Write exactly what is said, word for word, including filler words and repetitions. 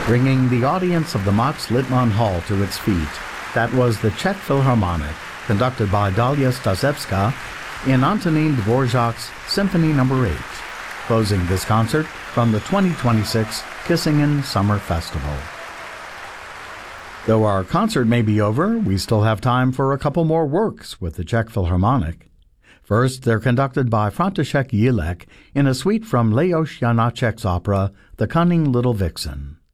bringing the audience of the Max Littmann Hall to its feet. That was the Czech Philharmonic, conducted by Dalia Stasevska in Antonin Dvorak's Symphony Number eight, closing this concert from the twenty twenty-six Kissingen Summer Festival. Though our concert may be over, we still have time for a couple more works with the Czech Philharmonic. First, they're conducted by František Jílek in a suite from Leos Janáček's opera, The Cunning Little Vixen.